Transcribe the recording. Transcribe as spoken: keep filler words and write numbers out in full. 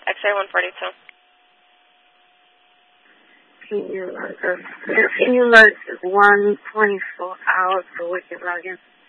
X-ray one forty-two. Can you log us? Can you log one twenty-four hours so we can log in?